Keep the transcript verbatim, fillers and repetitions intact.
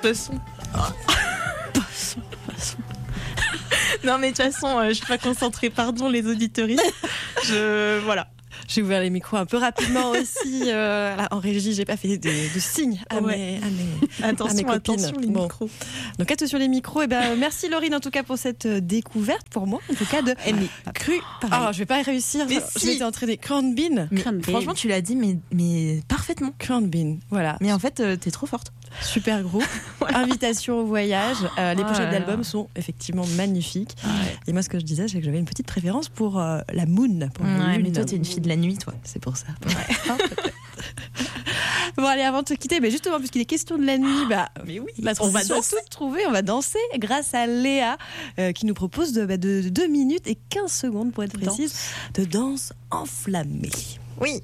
Poisson. Poisson, poisson. Non mais de toute façon, euh, je suis pas concentrée, pardon les auditeuristes. Je voilà. J'ai ouvert les micros un peu rapidement aussi. Euh, là, en régie, j'ai pas fait de, de signes à, Ouais. mes, à, mes, Attention, à mes copines. attention les Bon. micros. Donc attention les micros. Et ben merci Laurine en tout cas pour cette découverte pour moi en tout cas de cru. Ah, je vais pas réussir. Mais je si. vais t'entraîner Crown Bean. Mais Crème franchement, tu l'as dit mais mais parfaitement. Crown Bean. Voilà. Mais en fait, euh, t'es trop forte. Super groupe. Invitation au voyage. Euh, les Oh pochettes là d'albums là. sont effectivement magnifiques. Ouais. Et moi, ce que je disais, c'est que j'avais une petite préférence pour euh, la Moon. Pour la Ouais, lune. mais toi, t'es une fille de la nuit, toi. C'est pour ça. Bon, allez, avant de te quitter, mais justement, puisqu'il est question de la nuit, bah, Mais oui, la on va transition danser. est toute trouvée. On va danser grâce à Léa, euh, qui nous propose de, bah, de deux minutes et quinze secondes, pour être précise, de danse enflammée. Oui.